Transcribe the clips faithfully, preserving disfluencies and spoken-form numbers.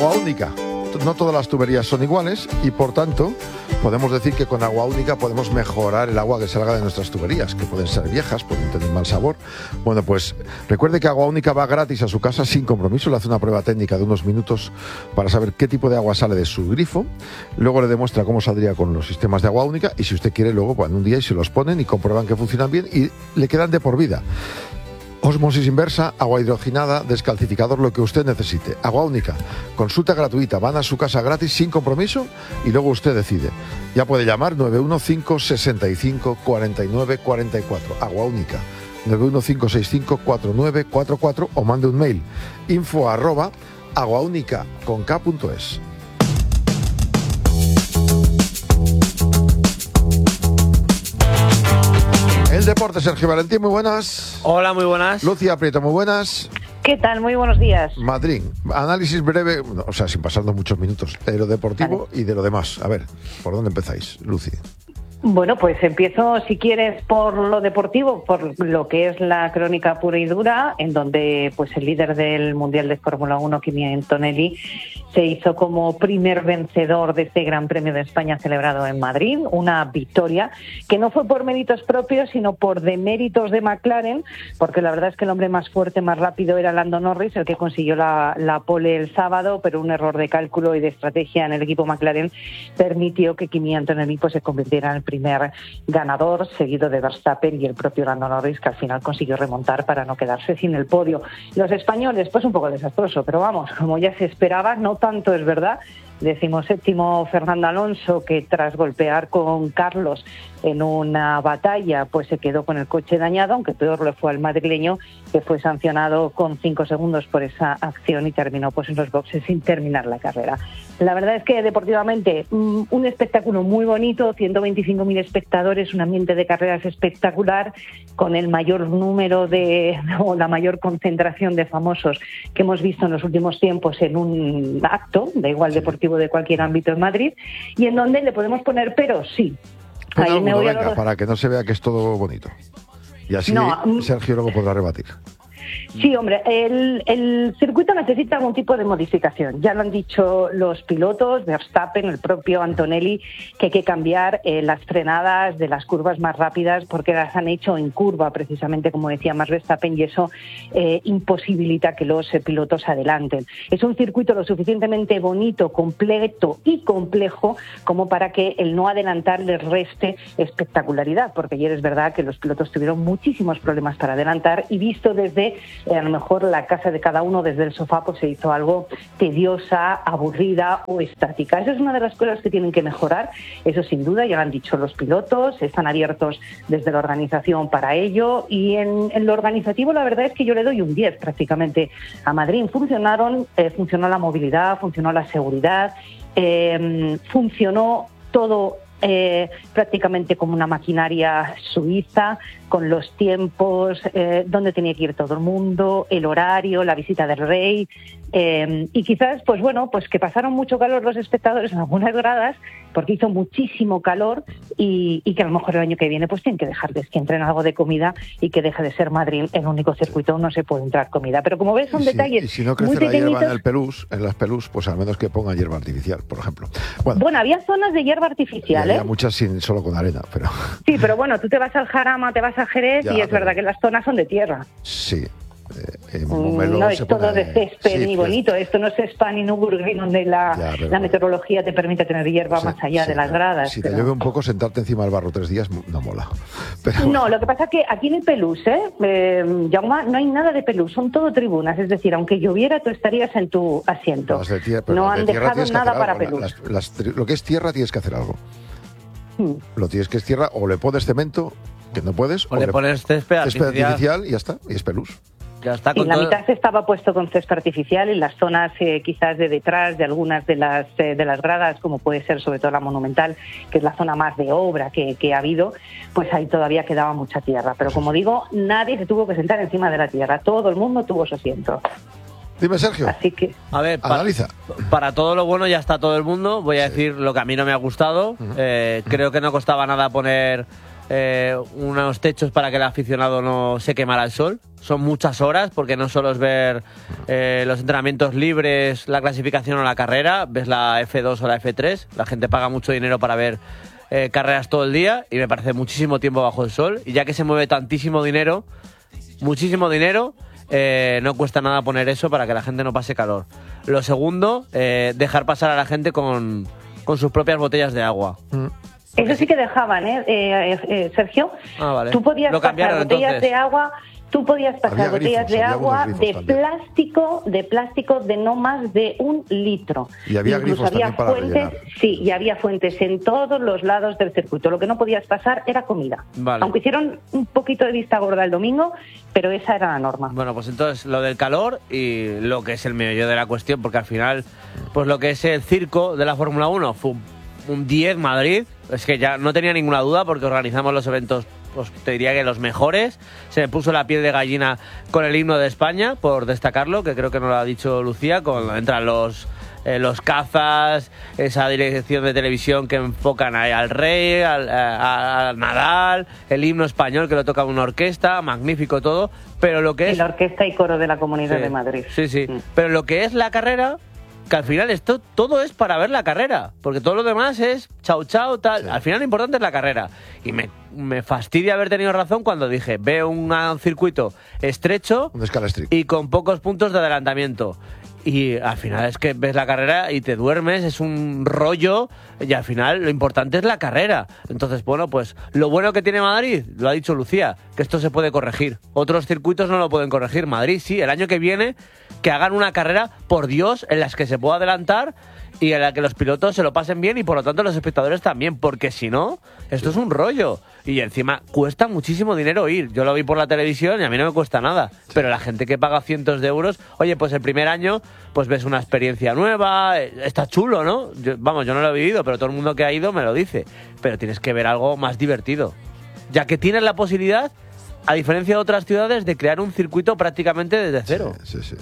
Agua Única. No todas las tuberías son iguales y, por tanto, podemos decir que con Agua Única podemos mejorar el agua que salga de nuestras tuberías, que pueden ser viejas, pueden tener mal sabor. Bueno, pues recuerde que Agua Única va gratis a su casa sin compromiso. Le hace una prueba técnica de unos minutos para saber qué tipo de agua sale de su grifo. Luego le demuestra cómo saldría con los sistemas de Agua Única y, si usted quiere, luego van un día y se los ponen y comprueban que funcionan bien y le quedan de por vida. Ósmosis inversa, agua hidrogenada, descalcificador, lo que usted necesite. Agua Única, consulta gratuita, van a su casa gratis sin compromiso y luego usted decide. Ya puede llamar nueve uno cinco, seis cinco, cuatro nueve cuatro cuatro. Agua Única, nueve uno cinco, seis cinco, cuatro nueve cuatro cuatro, o mande un mail, info arroba aguaunica con k punto es. El deporte, Sergio Valentín, muy buenas. Hola, muy buenas. Lucía Prieto, muy buenas. ¿Qué tal? Muy buenos días. Madrid, análisis breve, o sea, sin pasarnos muchos minutos, de lo deportivo vale. Y de lo demás. A ver, ¿por dónde empezáis, Lucy? Bueno, pues empiezo, si quieres, por lo deportivo, por lo que es la crónica pura y dura, en donde pues el líder del Mundial de Fórmula uno, Kimi Antonelli, se hizo como primer vencedor de este Gran Premio de España celebrado en Madrid. Una victoria que no fue por méritos propios, sino por deméritos de McLaren, porque la verdad es que el hombre más fuerte, más rápido era Lando Norris, el que consiguió la, la pole el sábado, pero un error de cálculo y de estrategia en el equipo McLaren permitió que Kimi Antonelli pues, se convirtiera en el primer ganador, seguido de Verstappen y el propio Lando Norris, que al final consiguió remontar para no quedarse sin el podio. Los españoles, pues un poco desastroso, pero vamos, como ya se esperaba, no tanto es verdad. Decimoséptimo Fernando Alonso, que tras golpear con Carlos en una batalla, pues se quedó con el coche dañado, aunque peor le fue al madrileño, que fue sancionado con cinco segundos por esa acción y terminó pues en los boxes sin terminar la carrera. La verdad es que deportivamente un espectáculo muy bonito, ciento veinticinco mil espectadores, un ambiente de carreras espectacular, con el mayor número de, o la mayor concentración de famosos que hemos visto en los últimos tiempos en un acto, da igual deportivo de cualquier ámbito en Madrid, y en donde le podemos poner pero sí. Ahí alguno, me voy venga, a los... para que no se vea que es todo bonito. Y así no, Sergio luego podrá rebatir. Sí, hombre, el, el circuito necesita algún tipo de modificación. Ya lo han dicho los pilotos, Verstappen, el propio Antonelli, que hay que cambiar eh, las frenadas de las curvas más rápidas porque las han hecho en curva, precisamente como decía más Verstappen, y eso eh, imposibilita que los eh, pilotos adelanten. Es un circuito lo suficientemente bonito, completo y complejo como para que el no adelantar les reste espectacularidad, porque ayer es verdad que los pilotos tuvieron muchísimos problemas para adelantar y visto desde Eh, a lo mejor la casa de cada uno desde el sofá pues se hizo algo tediosa, aburrida o estática. Esa es una de las cosas que tienen que mejorar, eso sin duda, ya lo han dicho los pilotos, están abiertos desde la organización para ello, y en, en lo organizativo la verdad es que yo le doy un diez prácticamente a Madrid. Funcionaron, eh, funcionó la movilidad, funcionó la seguridad, eh, funcionó todo Eh, prácticamente como una maquinaria suiza, con los tiempos, eh, dónde tenía que ir todo el mundo, el horario, la visita del rey, eh, y quizás, pues bueno, pues que pasaron mucho calor los espectadores en algunas gradas, porque hizo muchísimo calor, y, y que a lo mejor el año que viene pues tienen que dejarles que entren algo de comida y que deje de ser Madrid el único circuito donde no se puede entrar comida. Pero como ves, son y si, detalles y si no crece muy la hierba pequeñitos. en el pelús, en las pelús, pues al menos que pongan hierba artificial, por ejemplo. Bueno, bueno había zonas de hierba artificial, y había ¿eh? muchas sin, solo con arena, pero... Sí, pero bueno, tú te vas al Jarama, te vas a Jerez ya, y es pero... verdad que las zonas son de tierra. Sí. Eh, no es todo de césped sí, ni bonito, esto no es Spa ni Nürburgring donde la, ya, la meteorología te permite tener hierba sí, más allá sí, de las gradas. Si pero... te llueve un poco, sentarte encima del barro tres días no mola. Pero... No, lo que pasa es que aquí en el pelús, ¿eh? eh, Jaume, no hay nada de pelús, son todo tribunas, es decir, aunque lloviera tú estarías en tu asiento. Las de tierra, no han de dejado nada para algo. pelús. Las, las, lo que es tierra tienes que hacer algo. Hmm. Lo tienes que es tierra, o le pones cemento, que no puedes, o, o le pones césped artificial. artificial y ya está, y es pelús. Ya está, con y la todo... mitad estaba puesto con césped artificial, y las zonas eh, quizás de detrás de algunas de las eh, de las gradas, como puede ser sobre todo la Monumental, que es la zona más de obra que, que ha habido, pues ahí todavía quedaba mucha tierra. Pero como digo, nadie se tuvo que sentar encima de la tierra, todo el mundo tuvo su asiento. Dime, Sergio. Así que... A ver, analiza. Para, para todo lo bueno ya está todo el mundo. Voy a sí. decir lo que a mí no me ha gustado. Uh-huh. Eh, uh-huh. Creo que no costaba nada poner eh, unos techos para que el aficionado no se quemara al sol. Son muchas horas, porque no solo es ver eh, los entrenamientos libres, la clasificación o la carrera, ves la F dos o la F tres, la gente paga mucho dinero para ver eh, carreras todo el día y me parece muchísimo tiempo bajo el sol, y ya que se mueve tantísimo dinero, muchísimo dinero, eh, no cuesta nada poner eso para que la gente no pase calor. Lo segundo, eh, dejar pasar a la gente con, con sus propias botellas de agua. Mm. Eso sí que dejaban, ¿eh, eh, eh Sergio? Ah, vale. Tú podías Lo pasar botellas entonces. de agua... Tú podías pasar Había botellas grifos, de había agua algunos de grifos también. plástico, de plástico de no más de un litro. Y había Incluso grifos había también para fuentes, rellenar. sí, y había fuentes en todos los lados del circuito. Lo que no podías pasar era comida. Vale. Aunque hicieron un poquito de vista gorda el domingo, pero esa era la norma. Bueno, pues entonces lo del calor y lo que es el meollo de la cuestión, porque al final, pues lo que es el circo de la Fórmula uno fue un diez Madrid, es que ya no tenía ninguna duda porque organizamos los eventos, pues te diría que los mejores. Se me puso la piel de gallina con el himno de España, por destacarlo, que creo que no lo ha dicho Lucía, cuando entran los eh, los cazas, esa dirección de televisión que enfocan ahí al rey, al, a, a Nadal, el himno español que lo toca una orquesta, magnífico todo, pero lo que es... Y la orquesta y coro de la Comunidad sí, de Madrid. Sí, sí, Mm. pero lo que es la carrera, que al final esto todo es para ver la carrera, porque todo lo demás es chau chau tal, sí. Al final lo importante es la carrera, y me, me fastidia haber tenido razón cuando dije, veo un circuito estrecho Una escala estricta y con pocos puntos de adelantamiento, y al final es que ves la carrera y te duermes, es un rollo, y al final lo importante es la carrera. Entonces, bueno, pues lo bueno que tiene Madrid, lo ha dicho Lucía, que esto se puede corregir. Otros circuitos no lo pueden corregir. Madrid sí, el año que viene que hagan una carrera, por Dios, en las que se pueda adelantar y en la que los pilotos se lo pasen bien y por lo tanto los espectadores también, porque si no, esto es un rollo. Y encima cuesta muchísimo dinero ir. Yo lo vi por la televisión y a mí no me cuesta nada. Sí. Pero la gente que paga cientos de euros, oye, pues el primer año pues ves una experiencia nueva, está chulo, ¿no? Yo, vamos, yo no lo he vivido, pero todo el mundo que ha ido me lo dice. Pero tienes que ver algo más divertido. Ya que tienes la posibilidad, a diferencia de otras ciudades, de crear un circuito prácticamente desde cero. Sí, sí, sí.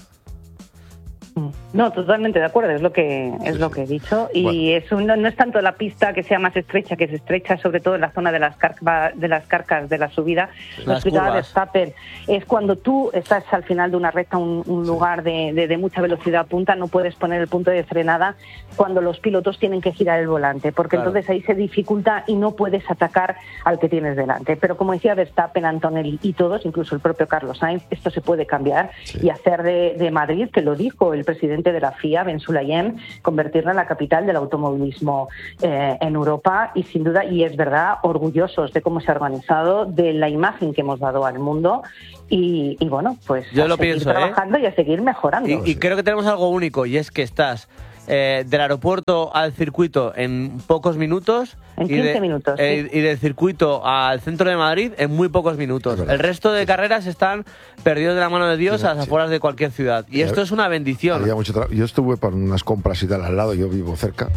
No, totalmente de acuerdo, es lo que es sí, lo que he dicho. Y bueno, es un, no, no es tanto la pista que sea más estrecha, que se estrecha sobre todo en la zona de las, carca, de las carcas de la subida. Lo explicaba Verstappen, es cuando tú estás al final de una recta, un, un sí. lugar de, de, de mucha velocidad punta, no puedes poner el punto de frenada cuando los pilotos tienen que girar el volante, porque claro, entonces ahí se dificulta y no puedes atacar al que tienes delante. Pero como decía Verstappen, Antonelli y todos, incluso el propio Carlos Sainz, esto se puede cambiar sí. y hacer de, de Madrid, que lo dijo el presidente de la F I A, Ben Sulayem, convertirla en la capital del automovilismo eh, en Europa, y sin duda, y es verdad, orgullosos de cómo se ha organizado, de la imagen que hemos dado al mundo y, y bueno, pues yo a lo seguir pienso, trabajando ¿eh? y a seguir mejorando. Y, y creo que tenemos algo único, y es que estás eh, del aeropuerto al circuito en pocos minutos. En quince y de, minutos. Eh, sí. Y del circuito al centro de Madrid en muy pocos minutos. El resto de carreras están perdidos de la mano de Dios sí, a las sí. afueras de cualquier ciudad. Y, y esto es una bendición. Había mucho tra- yo estuve por unas compras y tal al lado, yo vivo cerca.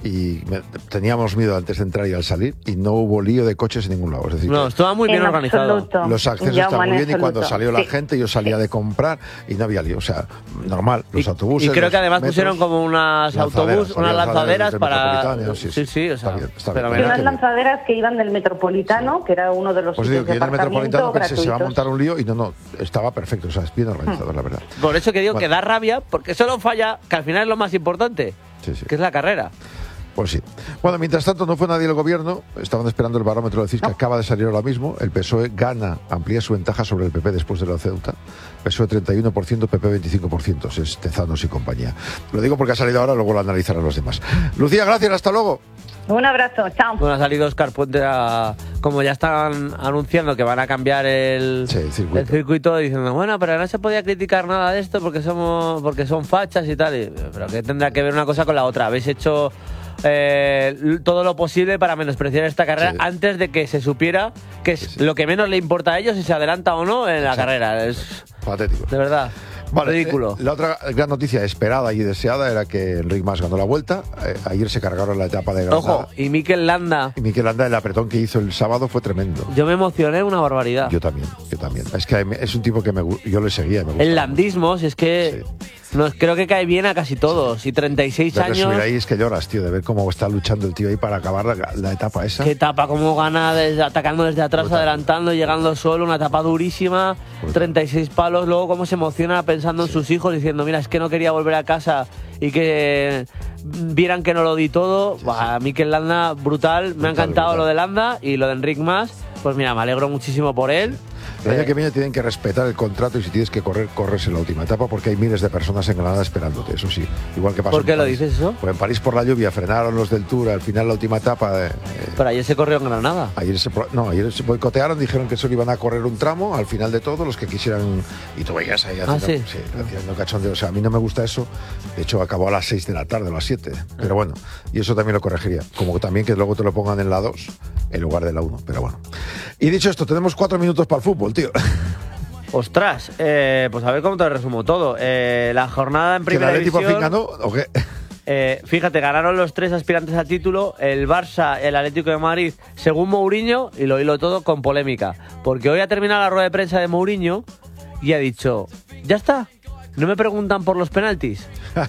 Y me, teníamos miedo antes de entrar y al salir, y no hubo lío de coches en ningún lado. Es decir, no, estaba muy bien organizado. Absoluto. Los accesos ya estaban muy bien, absoluto. Y cuando salió la sí. gente yo salía sí. de comprar y no había lío. O sea, normal, los y, autobuses. Y creo que además metros, pusieron como unas autobuses, unas lanzaderas para. Sí, sí, sí, o sea, está bien, está bien. Y unas lanzaderas que iban del Metropolitano, sí. que era uno de los pues sitios digo, de aparcamiento que se, se va a montar un lío y no, no, estaba perfecto. O sea, es bien organizado, hmm. la verdad. Por eso que digo bueno. que da rabia, porque solo falla, que al final es lo más importante, sí, sí. que es la carrera. Pues sí. Bueno, mientras tanto no fue nadie del gobierno, estaban esperando el barómetro de CIS, que no. acaba de salir ahora mismo. El P S O E gana, amplía su ventaja sobre el P P después de la Ceuta. P S O E treinta y uno por ciento, P P veinticinco por ciento, es Tezanos y compañía. Lo digo porque ha salido ahora, luego lo analizarán los demás. Lucía, gracias, hasta luego. Un abrazo, chao. Bueno, ha salido Óscar Puente, a, como ya están anunciando que van a cambiar el, sí, el, circuito. el circuito, diciendo, bueno, pero no se podía criticar nada de esto porque somos porque son fachas y tal. Y, pero que tendrá que ver una cosa con la otra. Habéis hecho eh, todo lo posible para menospreciar esta carrera sí. antes de que se supiera que es sí, sí. lo que menos le importa a ellos si se adelanta o no en la sí. carrera. Es patético. De verdad. Vale, ridículo. Eh, la otra gran noticia esperada y deseada era que Enric Mas ganó la vuelta. Eh, ayer se cargaron la etapa de Granada. Ojo, y Mikel Landa. Y Mikel Landa, el apretón que hizo el sábado fue tremendo. Yo me emocioné una barbaridad. Yo también, yo también. Es que es un tipo que me, yo le seguía. Me el landismo, si es que... Sí. No, creo que cae bien a casi todos. Y treinta y seis de años. subir ahí es que lloras, tío, de ver cómo está luchando el tío ahí para acabar la, la etapa esa. Qué etapa, cómo gana desde, atacando desde atrás, Brutal. adelantando, llegando solo, una etapa durísima, Brutal. treinta y seis palos, luego cómo se emociona pensando en sus hijos, diciendo, mira, es que no quería volver a casa y que vieran que no lo di todo. Sí, Bah, a Mikel Landa, brutal, me ha Brutal, encantado brutal. lo de Landa y lo de Enric Mas, pues mira, me alegro muchísimo por él. El año Eh, que viene tienen que respetar el contrato y si tienes que correr, corres en la última etapa porque hay miles de personas en Granada esperándote, eso sí. Igual que pasó ¿Por qué en lo París. dices eso? Pues en París por la lluvia frenaron los del Tour al final la última etapa. Eh, Pero ayer se corrió en Granada. ayer se, pro- no, ayer se boicotearon, dijeron que solo iban a correr un tramo al final de todo, los que quisieran. Y tú veías ahí haciendo, sí. haciendo cachondeo. O sea, a mí no me gusta eso. De hecho, acabó a las seis de la tarde, a las siete. Pero bueno, y eso también lo corregiría. Como también que luego te lo pongan en la dos en lugar de la uno. Pero bueno. Y dicho esto, tenemos cuatro minutos para el fútbol, tío. Ostras, eh, pues a ver cómo te resumo todo. Eh, la jornada en ¿Que el primera Atleti por fin división. ganó o qué? Eh, fíjate, ganaron los tres aspirantes al título, el Barça, el Atlético de Madrid, según Mourinho, y lo hilo todo con polémica. Porque hoy ha terminado la rueda de prensa de Mourinho y ha dicho, ya está, no me preguntan por los penaltis.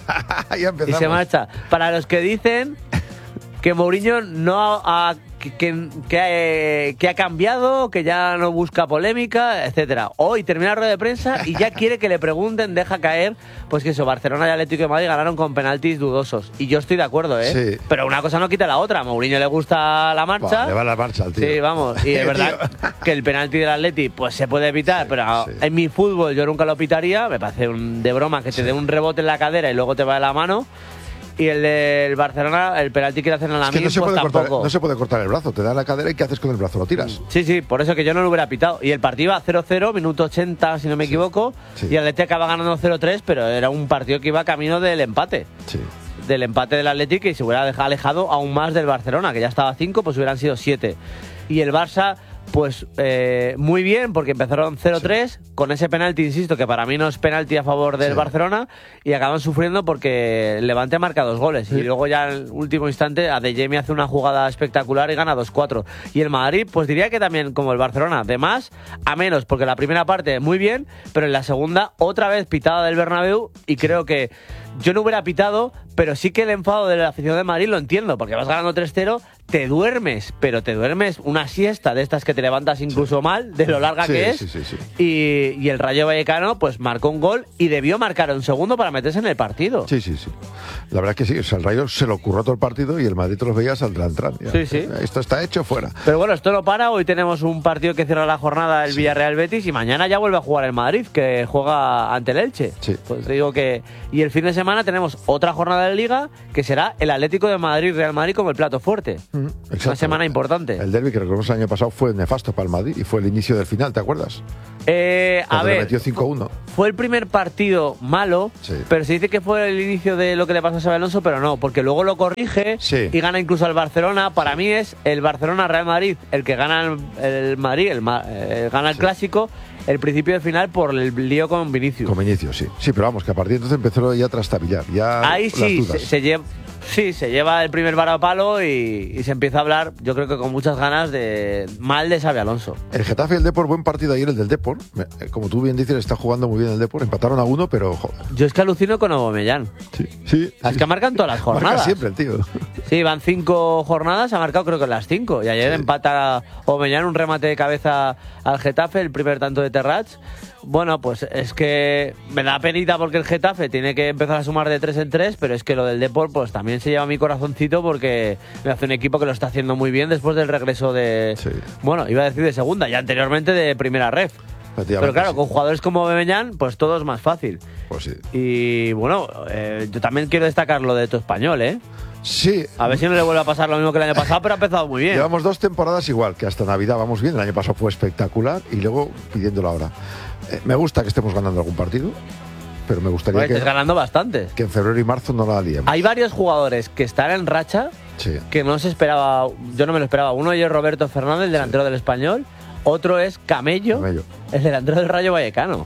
ya Y empezamos. se marcha. Para los que dicen que Mourinho no ha, que, que, que, que ha cambiado, que ya no busca polémica, etcétera. Hoy termina la rueda de prensa y ya quiere que le pregunten, deja caer, pues que eso, Barcelona y Atlético de Madrid ganaron con penaltis dudosos. Y yo estoy de acuerdo, ¿eh? Sí. Pero una cosa no quita la otra. A Mourinho le gusta la marcha. Buah, le va la marcha al tío. Sí, vamos. Y es verdad que el penalti del Atleti pues se puede evitar, pero sí. en mi fútbol yo nunca lo pitaría. Me parece un, de broma que te dé un rebote en la cadera y luego te va de la mano. Y el del Barcelona, el penalti que le hacen a la Es que Min, no se, pues puede cortar, tampoco. no se puede cortar el brazo, te da la cadera y ¿qué haces con el brazo? ¿Lo tiras? Sí, sí, por eso que yo no lo hubiera pitado. Y el partido iba cero cero, minuto ochenta, si no me equivoco. sí. Y el Atleti acaba ganando cero tres, pero era un partido que iba camino del empate. Sí. Del empate del Atlético y se hubiera dejado alejado aún más del Barcelona, que ya estaba a cinco, pues hubieran sido siete. Y el Barça, pues eh, muy bien, porque empezaron cero tres, sí. Con ese penalti, insisto, que para mí no es penalti a favor del Sí. Barcelona, y acaban sufriendo porque el Levante marca dos goles. Sí. Y luego ya en el último instante, Adeyemi hace una jugada espectacular y gana dos cuatro. Y el Madrid, pues diría que también como el Barcelona, de más a menos, porque la primera parte muy bien, pero en la segunda otra vez pitada del Bernabéu, y creo que yo no hubiera pitado, pero sí que el enfado de la afición de Madrid lo entiendo, porque vas ganando tres cero, te duermes, pero te duermes una siesta de estas que te levantas incluso sí. mal, de lo larga sí, que es, sí, sí, sí. Y, y el Rayo Vallecano pues marcó un gol y debió marcar un segundo para meterse en el partido. Sí, sí, sí. La verdad es que sí, o sea, el Rayo se lo ocurrió todo el partido y el Madrid te los veías al tran Sí, sí. Esto está hecho, fuera. Pero bueno, esto no para, hoy tenemos un partido que cierra la jornada, el sí. Villarreal Betis, y mañana ya vuelve a jugar el Madrid, que juega ante el Elche. Sí. Pues te digo que... Y el fin de semana tenemos otra jornada de Liga, que será el Atlético de Madrid, Real Madrid como el plato fuerte. Mm, una semana importante. El derbi que recordemos el año pasado fue nefasto para el Madrid y fue el inicio del final, ¿te acuerdas? Eh, a ver, metió cinco uno. Fue el primer partido malo, sí. pero se dice que fue el inicio de lo que le pasó a Xabi Alonso, pero no, porque luego lo corrige sí. y gana incluso al Barcelona. Para sí. mí es el Barcelona-Real Madrid el que gana el, el Madrid, el, el gana el sí. clásico, el principio del final por el lío con Vinicius. Con Vinicius, sí. Sí, pero vamos, que a partir de entonces empezó ya a trastabillar. Ya Ahí las sí, dudas. se, se lleva... Sí, se lleva el primer varapalo y, y se empieza a hablar, yo creo que con muchas ganas, de mal de Xabi Alonso. El Getafe y el Depor, buen partido ayer el del Depor. Como tú bien dices, está jugando muy bien el Depor. Empataron a uno, pero joder. Yo es que alucino con Aubameyang. Sí, sí. Es sí. que marcan todas las jornadas. Marca siempre el tío. Sí, van cinco jornadas, ha marcado creo que en las cinco. Y ayer sí. empata Aubameyang un remate de cabeza al Getafe, el primer tanto de Terrats. Bueno, pues es que me da penita porque el Getafe tiene que empezar a sumar de tres en tres, pero es que lo del Depor pues también se lleva mi corazoncito porque me hace un equipo que lo está haciendo muy bien después del regreso de... Sí. Bueno, iba a decir de segunda y anteriormente de primera ref. Pero claro, sí. con jugadores como Aubameyang, pues todo es más fácil. Pues sí. Y bueno, eh, yo también quiero destacar lo de tu español, ¿eh? Sí. A ver si no le vuelve a pasar lo mismo que el año pasado, pero ha empezado muy bien. Llevamos dos temporadas igual, que hasta Navidad vamos bien. El año pasado fue espectacular y luego pidiéndolo ahora. Eh, me gusta que estemos ganando algún partido, pero me gustaría pues que, estés ganando bastante. que en febrero y marzo no la liemos. Hay varios jugadores que están en racha sí. que no se esperaba, yo no me lo esperaba. Uno es Roberto Fernández, el delantero sí. del Español. Otro es Camello, Camello, el delantero del Rayo Vallecano.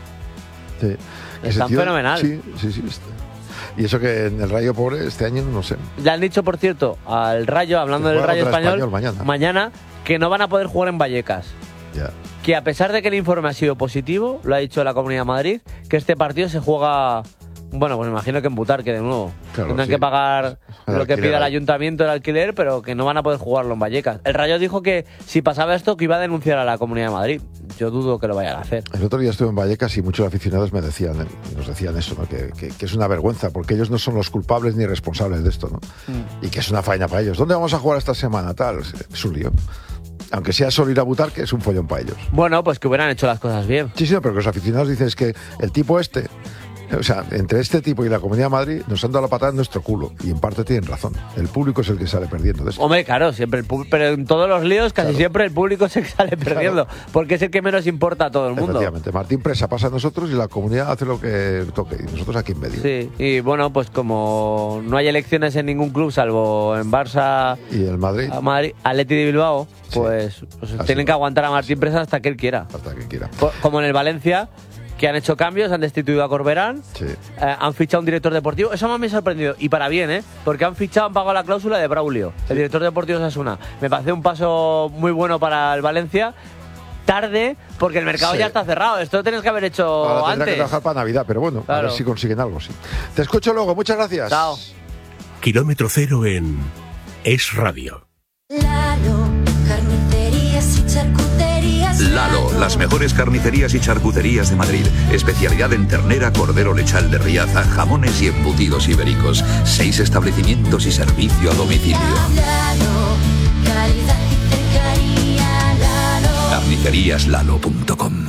Sí. Están tío, fenomenal. Sí, sí, sí. Está. Y eso que en el Rayo pobre este año no sé. Le han dicho, por cierto, al Rayo, hablando del Rayo español, español mañana. mañana, que no van a poder jugar en Vallecas. Ya. Que a pesar de que el informe ha sido positivo, lo ha dicho la Comunidad de Madrid, que este partido se juega Bueno, pues me imagino que en Butarque de nuevo. Claro, Tendrán sí. que pagar El lo que alquiler pida el ahí. ayuntamiento del alquiler, pero que no van a poder jugarlo en Vallecas. El Rayo dijo que si pasaba esto, que iba a denunciar a la Comunidad de Madrid. Yo dudo que lo vayan a hacer. El otro día estuve en Vallecas y muchos aficionados me decían, nos decían eso, ¿no? que, que, que es una vergüenza, porque ellos no son los culpables ni responsables de esto, ¿no? Mm. Y que es una faena para ellos. ¿Dónde vamos a jugar esta semana? Tal, es un lío. Aunque sea solo ir a Butarque, es un follón para ellos. Bueno, pues que hubieran hecho las cosas bien. Sí, sí, pero que los aficionados dicen es que el tipo este, o sea, entre este tipo y la Comunidad de Madrid nos han dado la patada en nuestro culo. Y en parte tienen razón. El público es el que sale perdiendo de esto. Hombre, claro, siempre el público, pero en todos los líos casi Claro. siempre el público es el que sale perdiendo, Claro. porque es el que menos importa a todo el mundo. Efectivamente, Martín Presa pasa a nosotros y la comunidad hace lo que toque. Y nosotros aquí en medio. Sí, y bueno, pues como no hay elecciones en ningún club, salvo en Barça, Y el Madrid, a Madrid, Atleti de Bilbao, pues, pues Así tienen va. que aguantar a Martín Presa hasta que él quiera. hasta que quiera. Co- Como en el Valencia, que han hecho cambios, han destituido a Corberán, Sí. eh, han fichado un director deportivo. Eso me ha sorprendido, y para bien, ¿eh? Porque han fichado, han pagado la cláusula de Braulio, el director deportivo de Osasuna. Me parece un paso muy bueno para el Valencia. Tarde, porque el mercado Sí. ya está cerrado. Esto lo tenías que haber hecho Ahora tendrá antes. que trabajar para Navidad, pero bueno, a Claro. ver si consiguen algo, sí. Te escucho luego, muchas gracias. Chao. Kilómetro cero en Es Radio. Lalo, carnicerías y charcuterías. Lalo, las mejores carnicerías y charcuterías de Madrid. Especialidad en ternera, cordero lechal de Riaza, jamones y embutidos ibéricos. Seis establecimientos y servicio a domicilio. Lalo, calidad y cercanía. Lalo. carnicerías lalo punto com.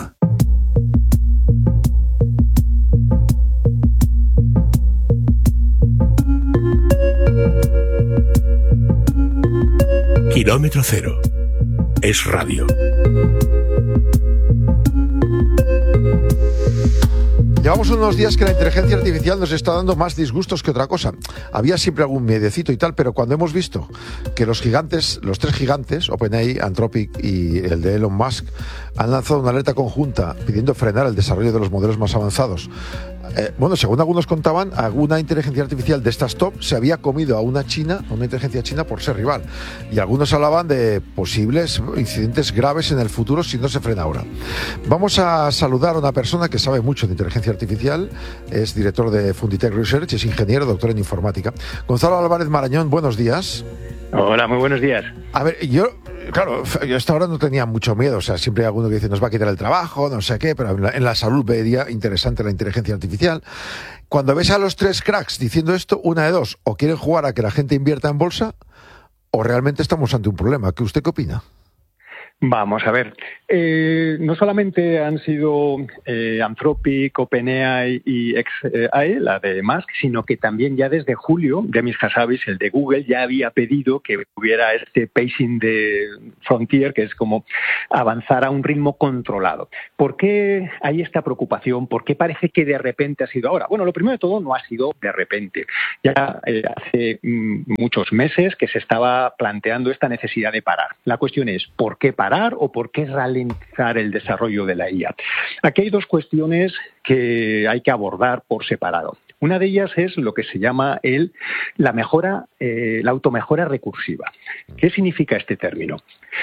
Kilómetro cero. Es Radio. Llevamos unos días que la inteligencia artificial nos está dando más disgustos que otra cosa. Había siempre algún miedecito y tal, pero cuando hemos visto que los gigantes, los tres gigantes, OpenAI, Anthropic y el de Elon Musk, han lanzado una alerta conjunta pidiendo frenar el desarrollo de los modelos más avanzados. Eh, bueno, según algunos contaban, alguna inteligencia artificial de estas top se había comido a una china, a una inteligencia china por ser rival. Y algunos hablaban de posibles incidentes graves en el futuro si no se frena ahora. Vamos a saludar a una persona que sabe mucho de inteligencia artificial, es director de Funditech Research, es ingeniero, doctor en informática. Gonzalo Álvarez Marañón, buenos días. Hola, muy buenos días. A ver, yo, claro, yo hasta ahora no tenía mucho miedo, o sea, siempre hay alguno que dice nos va a quitar el trabajo, no sé qué, pero en la, en la salud vería interesante la inteligencia artificial. Cuando ves a los tres cracks diciendo esto, una de dos, o quieren jugar a que la gente invierta en bolsa, o realmente estamos ante un problema. ¿Qué usted qué opina? Vamos a ver, eh, no solamente han sido eh, Anthropic, OpenAI y xAI, la de Musk, sino que también ya desde julio, Demis Hassabis, el de Google, ya había pedido que hubiera este pacing de Frontier, que es como avanzar a un ritmo controlado. ¿Por qué hay esta preocupación? ¿Por qué parece que de repente ha sido ahora? Bueno, lo primero de todo no ha sido de repente. Ya eh, hace mm, muchos meses que se estaba planteando esta necesidad de parar. La cuestión es, ¿por qué parar? ¿O por qué ralentizar el desarrollo de la I A? Aquí hay dos cuestiones que hay que abordar por separado. Una de ellas es lo que se llama el, la mejora, eh, la automejora recursiva. ¿Qué significa este término?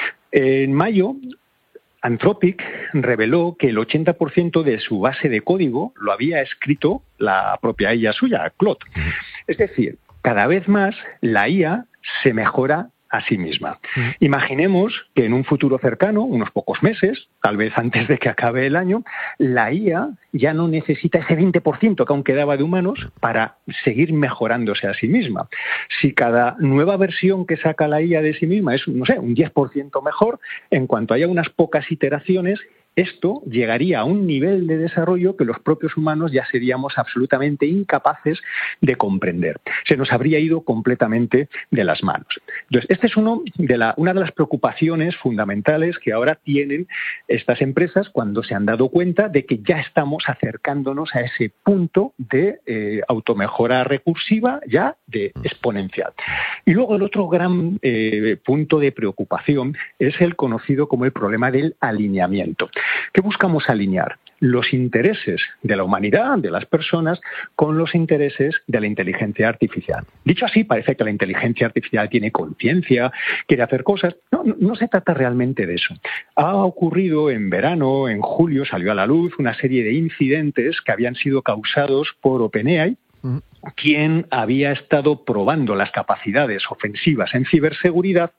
En mayo, Anthropic reveló que el ochenta por ciento de su base de código lo había escrito la propia I A suya, Claude. Es decir, cada vez más la I A se mejora a sí misma. Imaginemos que en un futuro cercano, unos pocos meses, tal vez antes de que acabe el año, la I A ya no necesita ese veinte por ciento que aún quedaba de humanos para seguir mejorándose a sí misma. Si cada nueva versión que saca la I A de sí misma es, no sé, un diez por ciento mejor, en cuanto haya unas pocas iteraciones, esto llegaría a un nivel de desarrollo que los propios humanos ya seríamos absolutamente incapaces de comprender. Se nos habría ido completamente de las manos. Entonces, esta es uno de la, una de las preocupaciones fundamentales que ahora tienen estas empresas cuando se han dado cuenta de que ya estamos acercándonos a ese punto de eh, automejora recursiva ya de exponencial. Y luego el otro gran eh, punto de preocupación es el conocido como el problema del alineamiento. ¿Qué buscamos alinear? los intereses de la humanidad, de las personas, con los intereses de la inteligencia artificial. Dicho así, parece que la inteligencia artificial tiene conciencia, quiere hacer cosas. No, no, no se trata realmente de eso. Ha ocurrido en verano, en julio, salió a la luz una serie de incidentes que habían sido causados por OpenAI, mm. quien había estado probando las capacidades ofensivas en ciberseguridad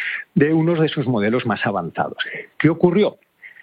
de unos de sus modelos más avanzados. ¿Qué ocurrió?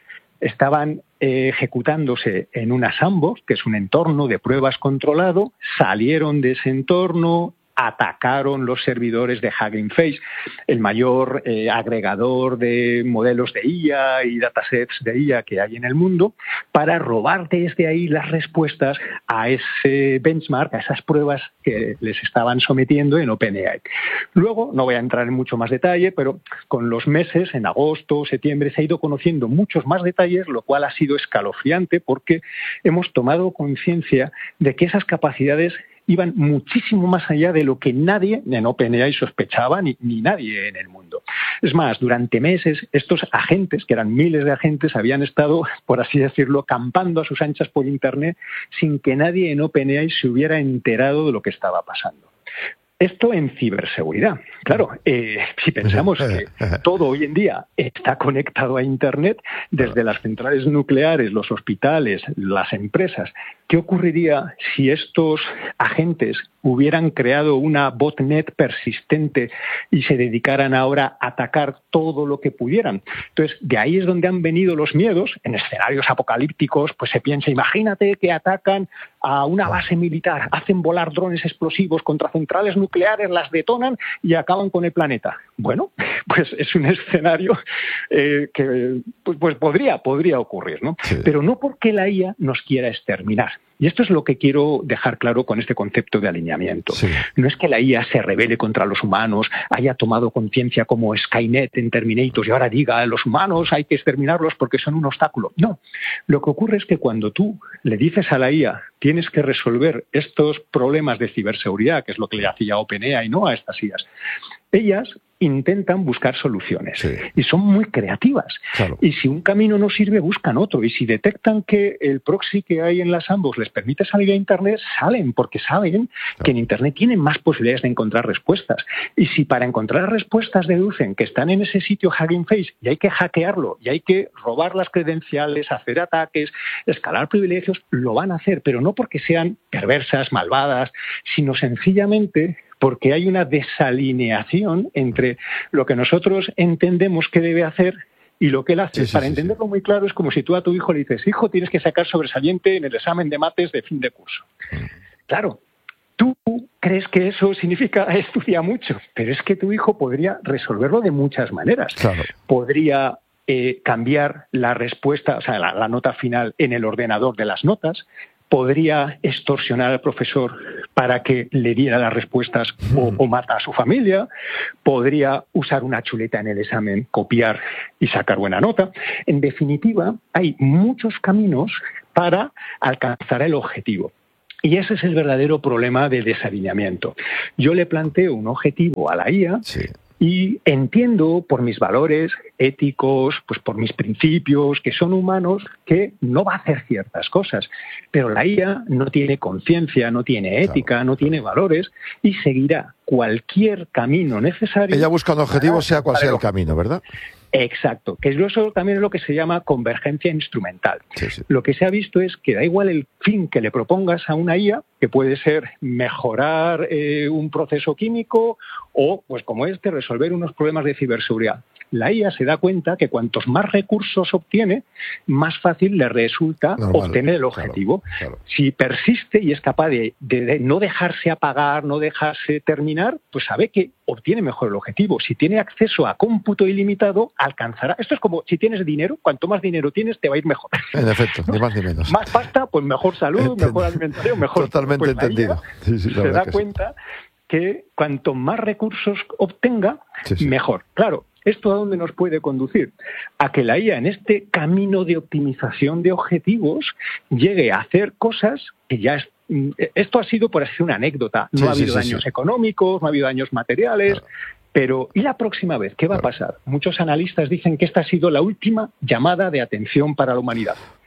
Estaban eh, ejecutándose en una sandbox, que es un entorno de pruebas controlado, salieron de ese entorno, atacaron los servidores de Hugging Face, el mayor eh, agregador de modelos de I A y datasets de I A que hay en el mundo, para robar desde ahí las respuestas a ese benchmark, a esas pruebas que les estaban sometiendo en OpenAI. Luego, no voy a entrar en mucho más detalle, pero con los meses, en agosto, septiembre, se ha ido conociendo muchos más detalles, lo cual ha sido escalofriante porque hemos tomado conciencia de que esas capacidades iban muchísimo más allá de lo que nadie en OpenAI sospechaba, ni, ni nadie en el mundo. Es más, durante meses estos agentes, que eran miles de agentes, habían estado, por así decirlo, campando a sus anchas por Internet sin que nadie en OpenAI se hubiera enterado de lo que estaba pasando. Esto en ciberseguridad. Claro, eh, si pensamos que todo hoy en día está conectado a Internet, desde las centrales nucleares, los hospitales, las empresas, ¿qué ocurriría si estos agentes hubieran creado una botnet persistente y se dedicaran ahora a atacar todo lo que pudieran? Entonces, de ahí es donde han venido los miedos. En escenarios apocalípticos, pues se piensa, imagínate que atacan a una base militar, hacen volar drones explosivos contra centrales nucleares, las detonan y acaban con el planeta. Bueno, pues es un escenario eh, que pues, pues podría, podría ocurrir, ¿no? Sí. Pero no porque la I A nos quiera exterminar. Y esto es lo que quiero dejar claro con este concepto de alineamiento. Sí. No es que la I A se rebele contra los humanos, haya tomado conciencia como Skynet en Terminator y ahora diga, los humanos hay que exterminarlos porque son un obstáculo. No, lo que ocurre es que cuando tú le dices a la I A tienes que resolver estos problemas de ciberseguridad, que es lo que le hacía OpenAI, ¿no?, a estas I As, ellas intentan buscar soluciones, sí, y son muy creativas. Claro. Y si un camino no sirve, buscan otro. Y si detectan que el proxy que hay en las ambos les permite salir a Internet, salen, porque saben, claro, que en Internet tienen más posibilidades de encontrar respuestas. Y si para encontrar respuestas deducen que están en ese sitio Hugging Face y hay que hackearlo, y hay que robar las credenciales, hacer ataques, escalar privilegios, lo van a hacer, pero no porque sean perversas, malvadas, sino sencillamente porque hay una desalineación entre lo que nosotros entendemos que debe hacer y lo que él hace. Sí, sí, Para sí, entenderlo sí. muy claro, es como si tú a tu hijo le dices, hijo, tienes que sacar sobresaliente en el examen de mates de fin de curso. Claro, tú crees que eso significa estudia mucho, pero es que tu hijo podría resolverlo de muchas maneras. Claro. Podría eh, cambiar la respuesta, o sea, la, la nota final en el ordenador de las notas, podría extorsionar al profesor para que le diera las respuestas o, o mata a su familia, podría usar una chuleta en el examen, copiar y sacar buena nota. En definitiva, hay muchos caminos para alcanzar el objetivo. Y ese es el verdadero problema de desalineamiento. Yo le planteo un objetivo a la I A, sí, y entiendo por mis valores éticos, pues por mis principios, que son humanos, que no va a hacer ciertas cosas. Pero la I A no tiene conciencia, no tiene ética, claro, no tiene valores y seguirá cualquier camino necesario. Ella busca un objetivo, sea cual sea el camino, ¿verdad? Exacto, que eso también es lo que se llama convergencia instrumental. Sí, sí. Lo que se ha visto es que da igual el fin que le propongas a una I A, que puede ser mejorar eh, un proceso químico o, pues como este, resolver unos problemas de ciberseguridad. La I A se da cuenta que cuantos más recursos obtiene, más fácil le resulta Normal, obtener el objetivo. Claro, claro. Si persiste y es capaz de, de, de no dejarse apagar, no dejarse terminar, pues sabe que obtiene mejor el objetivo. Si tiene acceso a cómputo ilimitado, alcanzará. Esto es como si tienes dinero, cuanto más dinero tienes, te va a ir mejor. En efecto, ¿no? Ni más ni menos. Más pasta, pues mejor salud, Entiendo. mejor alimentación, mejor... Totalmente pues entendido. Sí, sí, se da que cuenta sí. que cuanto más recursos obtenga, sí, sí. mejor. Claro. ¿Esto a dónde nos puede conducir? A que la I A en este camino de optimización de objetivos llegue a hacer cosas que ya... Es, esto ha sido, por así, una anécdota. No sí, ha habido sí, daños sí. económicos, no ha habido daños materiales... Claro. Pero, ¿y la próxima vez? ¿Qué va a pasar? Muchos analistas dicen que esta ha sido la última llamada de atención para la humanidad.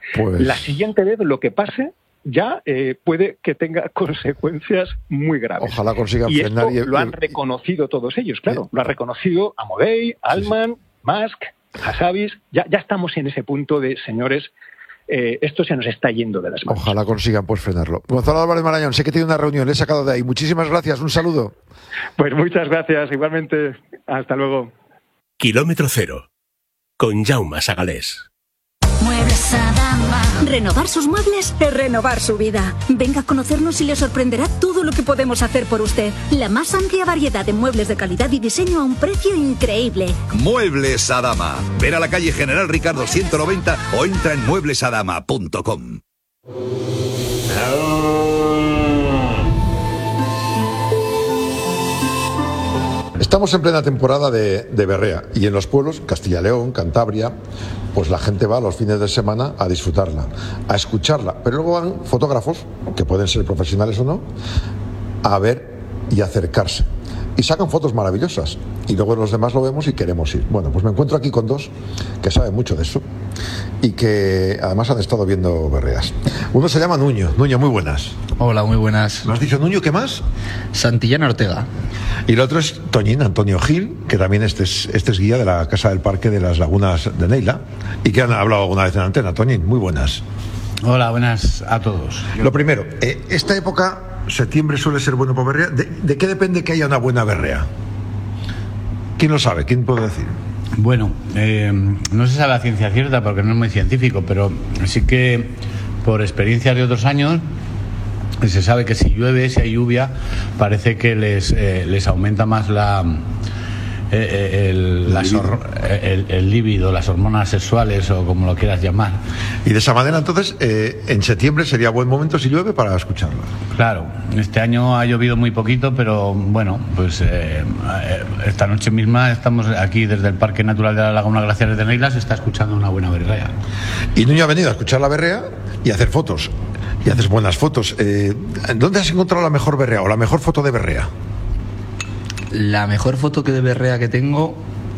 Pues... La siguiente vez lo que pase ya eh, puede que tenga consecuencias muy graves. Ojalá consigan y frenar. Esto Y... lo han reconocido todos ellos, claro. Lo ha reconocido Amodei, Altman, sí, sí. Musk, Hassabis. Ya, ya estamos en ese punto de, señores, eh, esto se nos está yendo de las manos. Ojalá consigan pues frenarlo. Gonzalo Álvarez Marañón, sé que tiene una reunión, le he sacado de ahí. Muchísimas gracias, un saludo. Pues muchas gracias, igualmente. Hasta luego. Kilómetro Cero, con Jaume Sagalés. Muebles Adama. Renovar sus muebles es renovar su vida. Venga a conocernos y le sorprenderá todo lo que podemos hacer por usted. La más amplia variedad de muebles de calidad y diseño a un precio increíble. Muebles Adama. Ver a la calle General Ricardo ciento noventa o entra en muebles adama punto com. Estamos en plena temporada de, de berrea y en los pueblos, Castilla y León, Cantabria, pues la gente va los fines de semana a disfrutarla, a escucharla, pero luego van fotógrafos, que pueden ser profesionales o no, a ver y acercarse. Y sacan fotos maravillosas y luego los demás lo vemos y queremos ir. Bueno, pues me encuentro aquí con dos que saben mucho de eso y que además han estado viendo berreas. Uno se llama Nuño. Nuño, muy buenas. Hola, muy buenas. ¿Me has dicho Nuño? ¿Qué más? Santillana Ortega. Y el otro es Toñín, Antonio Gil, que también este es, este es guía de la Casa del Parque de las Lagunas de Neila y que han hablado alguna vez en antena. Toñín, muy buenas. Hola, buenas a todos. Lo primero, eh, esta época... Septiembre suele ser bueno para berrea. ¿De, ¿De qué depende que haya una buena berrea? ¿Quién lo sabe? ¿Quién puede decir? Bueno, eh, no se sabe a ciencia cierta porque no es muy científico, pero sí que por experiencias de otros años se sabe que si llueve, si hay lluvia, parece que les, eh, les aumenta más la... El, el, las hor- el, el líbido, las hormonas sexuales o como lo quieras llamar. Y de esa manera entonces eh, en septiembre sería buen momento si llueve para escucharlo. Claro, este año ha llovido muy poquito, pero bueno, pues eh, esta noche misma estamos aquí desde el Parque Natural de la Laguna Glaciares de Neila, se está escuchando una buena berrea. Y Nuño ha venido a escuchar la berrea y a hacer fotos, y haces buenas fotos. eh, ¿Dónde has encontrado la mejor berrea o la mejor foto de berrea? La mejor foto que de berrea que tengo,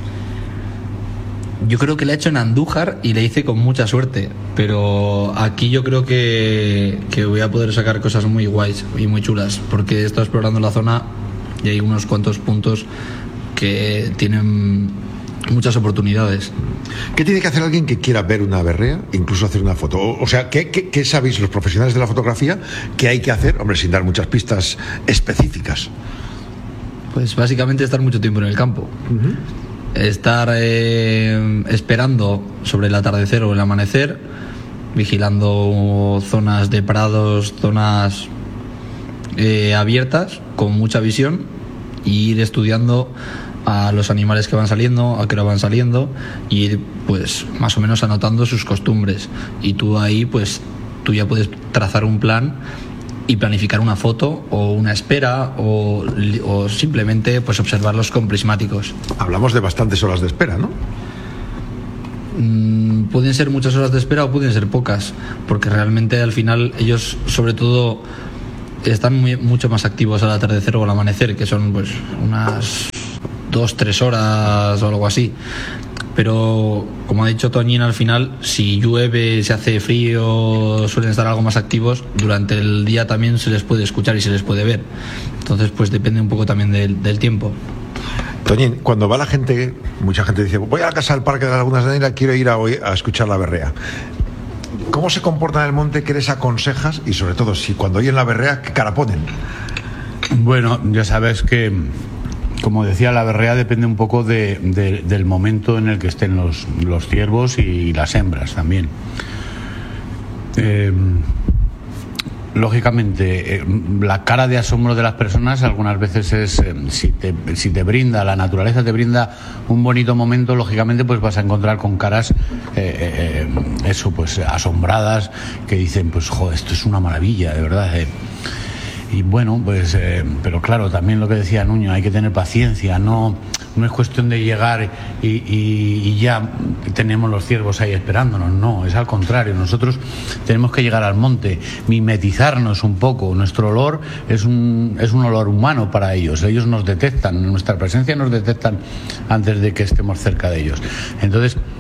yo creo que la he hecho en Andújar y la hice con mucha suerte, pero aquí yo creo que, que voy a poder sacar cosas muy guays y muy chulas, porque he estado explorando la zona y hay unos cuantos puntos que tienen muchas oportunidades. ¿Qué tiene que hacer alguien que quiera ver una berrea, incluso hacer una foto? O, o sea, ¿qué, qué, ¿qué sabéis los profesionales de la fotografía que hay que hacer? Hombre, sin dar muchas pistas específicas. Pues básicamente estar mucho tiempo en el campo. Uh-huh. Estar eh, esperando sobre el atardecer o el amanecer, vigilando zonas de prados, zonas eh, abiertas, con mucha visión, y ir estudiando a los animales que van saliendo, a qué hora van saliendo, y ir pues más o menos anotando sus costumbres. Y tú ahí pues tú ya puedes trazar un plan y planificar una foto o una espera o, o simplemente pues observarlos con prismáticos. Hablamos de bastantes horas de espera, ¿no? Mm, pueden ser muchas horas de espera o pueden ser pocas, porque realmente al final ellos sobre todo están muy, mucho más activos al atardecer o al amanecer, que son pues unas dos, tres horas o algo así. Pero, como ha dicho Toñín, al final, si llueve, se hace frío, suelen estar algo más activos. Durante el día también se les puede escuchar y se les puede ver. Entonces, pues depende un poco también del, del tiempo. Toñín, cuando va la gente, mucha gente dice, voy a la casa del Parque de las Lagunas de Neila, quiero ir a, hoy a escuchar la berrea. ¿Cómo se comporta en el monte? ¿Qué les aconsejas? Y sobre todo, si cuando oyen la berrea, ¿qué cara ponen? Bueno, ya sabes que... Como decía, la berrea depende un poco de, de, del momento en el que estén los, los ciervos y las hembras también. Eh, lógicamente, eh, la cara de asombro de las personas algunas veces es, eh, si, te, si te brinda, la naturaleza te brinda un bonito momento, lógicamente pues vas a encontrar con caras, eh, eh, eso, pues asombradas, que dicen, pues joder, esto es una maravilla, de verdad, eh. Y bueno, pues, eh, pero claro, también lo que decía Nuño, hay que tener paciencia, no, no es cuestión de llegar y, y, y ya tenemos los ciervos ahí esperándonos, no, es al contrario, nosotros tenemos que llegar al monte, mimetizarnos un poco, nuestro olor es un, es un olor humano para ellos, ellos nos detectan, nuestra presencia nos detectan antes de que estemos cerca de ellos. Entonces,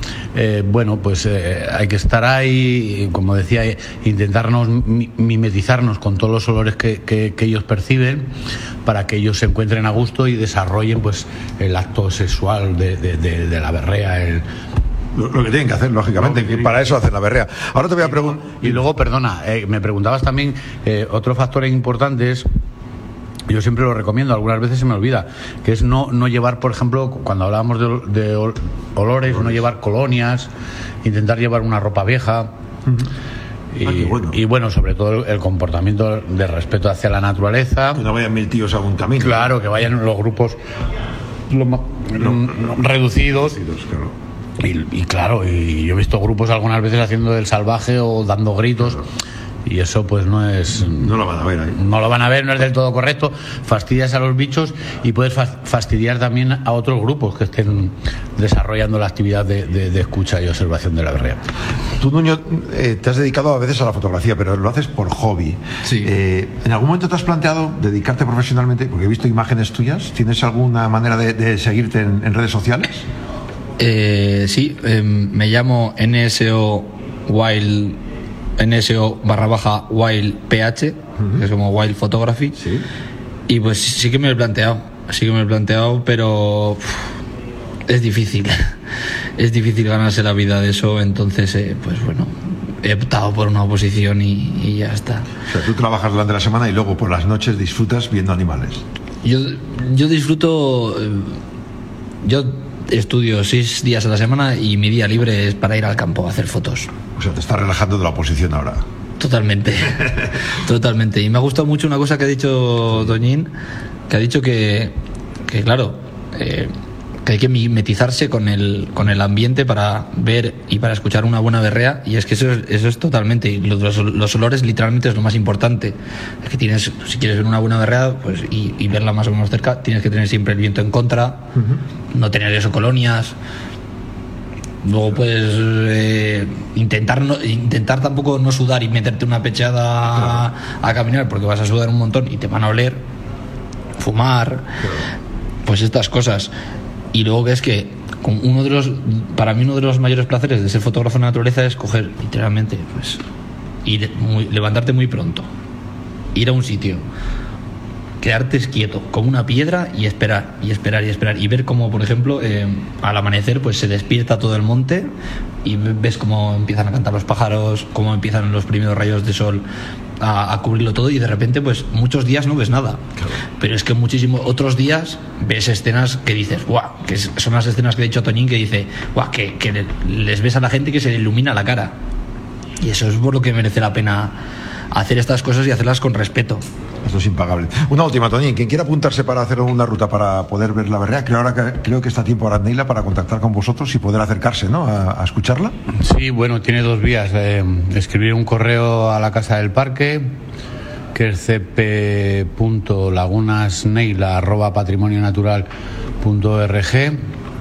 eh, bueno, pues eh, hay que estar ahí, como decía, intentarnos mi- mimetizarnos con todos los olores que, que, que ellos perciben, para que ellos se encuentren a gusto y desarrollen pues el acto sexual de, de, de, de la berrea, el Lo, lo que tienen que hacer, lógicamente, que para eso hacen la berrea. Ahora te voy a preguntar. Y luego, perdona, eh, me preguntabas también, eh, otro factor importante es, yo siempre lo recomiendo, algunas veces se me olvida, que es no, no llevar, por ejemplo, cuando hablábamos de, ol- de ol- olores, olores, no llevar colonias, intentar llevar una ropa vieja. Uh-huh. Y, ah, bueno. y bueno, sobre todo el, el comportamiento de respeto hacia la naturaleza. Que no vayan mil tíos a un camino. Claro, que vayan los grupos lo, no, no, reducidos. reducidos claro. Y, y claro, y yo he visto grupos algunas veces haciendo del salvaje o dando gritos, y eso pues no es... No lo van a ver ahí. No lo van a ver, no es del todo correcto. Fastidias a los bichos y puedes fa- fastidiar también a otros grupos que estén desarrollando la actividad de, de, de escucha y observación de la berrea. Tú, Nuño, eh, te has dedicado a veces a la fotografía, pero lo haces por hobby. Sí. Eh, ¿En algún momento te has planteado dedicarte profesionalmente? Porque he visto imágenes tuyas. ¿Tienes alguna manera de, de seguirte en, en redes sociales? Eh, sí, eh, me llamo N S O Wild, N S O barra baja Wild P H, uh-huh. que es como Wild Photography. Sí. Y pues sí que me lo he planteado, sí que me lo he planteado, pero uf, es difícil, es difícil ganarse la vida de eso, entonces eh, pues bueno, he optado por una oposición y, y ya está. O sea, tú trabajas durante la semana y luego por las noches disfrutas viendo animales. Yo, yo disfruto, eh, yo estudio seis días a la semana y mi día libre es para ir al campo a hacer fotos. O sea, te estás relajando de la oposición ahora. Totalmente, totalmente. Y me ha gustado mucho una cosa que ha dicho Toñín, que ha dicho que, que claro, eh, que hay que mimetizarse con el, con el ambiente para ver y para escuchar una buena berrea, y es que eso es, eso es totalmente, y los, los olores literalmente es lo más importante. Es que tienes, si quieres ver una buena berrea pues y, y verla más o menos cerca, tienes que tener siempre el viento en contra, uh-huh. no tener eso colonias. Luego puedes eh, intentar no, intentar tampoco no sudar y meterte una pechada claro. a, a caminar, porque vas a sudar un montón y te van a oler, fumar, claro. pues estas cosas. Y luego que es que uno de los, para mí uno de los mayores placeres de ser fotógrafo de naturaleza es coger literalmente, pues, ir muy, levantarte muy pronto, ir a un sitio, quedarte quieto como una piedra y esperar y esperar y esperar y ver cómo, por ejemplo, eh, al amanecer pues se despierta todo el monte y ves cómo empiezan a cantar los pájaros, cómo empiezan los primeros rayos de sol a, a cubrirlo todo, y de repente pues muchos días no ves nada, claro. pero es que muchísimos otros días ves escenas que dices guau, que son las escenas que ha dicho Toñín, que dice guau, que, que les ves a la gente que se le ilumina la cara, y eso es por lo que merece la pena hacer estas cosas y hacerlas con respeto. Esto es impagable. Una última, Toñín, quien quiera apuntarse para hacer una ruta para poder ver la berrea, creo, ahora que, creo que está a tiempo ahora, Neila, para contactar con vosotros y poder acercarse, ¿no?, a, a escucharla. Sí, bueno, tiene dos vías. Eh, escribir un correo a la Casa del Parque, que es c p punto lagunasneila arroba patrimonio natural punto org.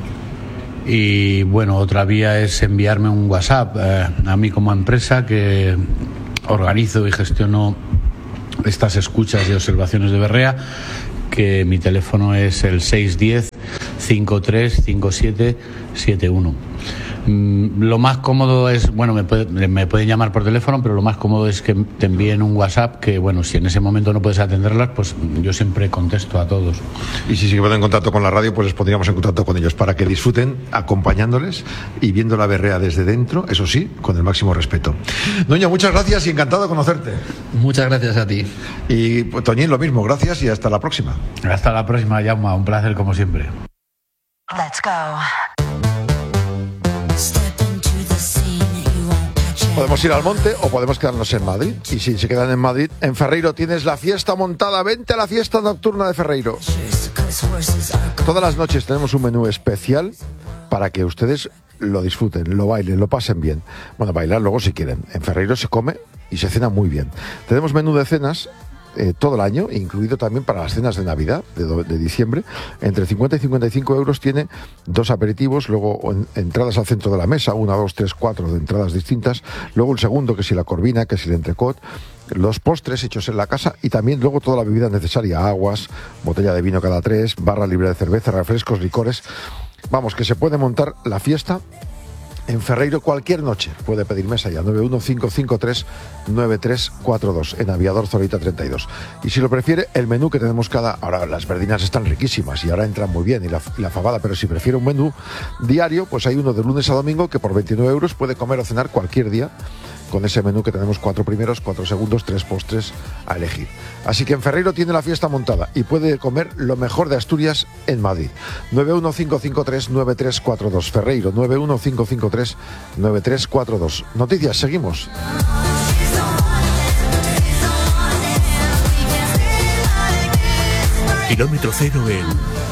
Y bueno, otra vía es enviarme un WhatsApp eh, a mí como empresa, que organizo y gestiono estas escuchas y observaciones de berrea, que mi teléfono es el seis uno cero, cinco tres cinco siete siete uno. Lo más cómodo es, bueno, me, puede, me pueden llamar por teléfono, pero lo más cómodo es que te envíen un WhatsApp, que bueno, si en ese momento no puedes atenderlas, pues yo siempre contesto a todos. Y si se ponen en contacto con la radio, pues les pondríamos en contacto con ellos para que disfruten acompañándoles y viendo la berrea desde dentro, eso sí, con el máximo respeto. Doña, muchas gracias y encantado de conocerte. Muchas gracias a ti. Y pues, Toñín, lo mismo, gracias y hasta la próxima. Hasta la próxima, Jaume, un placer como siempre. Let's go. Podemos ir al monte o podemos quedarnos en Madrid. Y si se quedan en Madrid, en Ferreiro tienes la fiesta montada. Vente a la fiesta nocturna de Ferreiro. Todas las noches tenemos un menú especial para que ustedes lo disfruten, lo bailen, lo pasen bien. Bueno, bailar luego si quieren. En Ferreiro se come y se cena muy bien. Tenemos menú de cenas Eh, todo el año, incluido también para las cenas de Navidad de, de diciembre. Entre cincuenta y cincuenta y cinco euros tiene dos aperitivos, luego en, entradas al centro de la mesa, una, dos, tres, cuatro de entradas distintas, luego el segundo, que si la corvina, que si el entrecot, los postres hechos en la casa y también luego toda la bebida necesaria, aguas, botella de vino cada tres, barra libre de cerveza, refrescos, licores. Vamos, que se puede montar la fiesta En Ferreiro cualquier noche puede pedir mesa ya, nueve uno cinco cinco tres nueve tres cuatro dos, en Aviador Zorita treinta y dos. Y si lo prefiere, el menú que tenemos cada... Ahora las verdinas están riquísimas y ahora entran muy bien, y la, y la fabada, pero si prefiere un menú diario, pues hay uno de lunes a domingo que por veintinueve euros puede comer o cenar cualquier día, con ese menú que tenemos cuatro primeros, cuatro segundos, tres postres a elegir. Así que en Ferreiro tiene la fiesta montada y puede comer lo mejor de Asturias en Madrid. nueve uno cinco cinco tres nueve tres cuatro dos, Ferreiro, nueve uno cinco cinco tres nueve tres cuatro dos. Noticias, seguimos. Kilómetro cero en